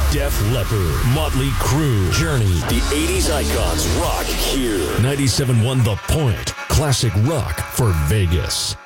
Def Leppard, Motley Crue, Journey. The 80s icons rock here. 97.1 The Point. Classic rock for Vegas.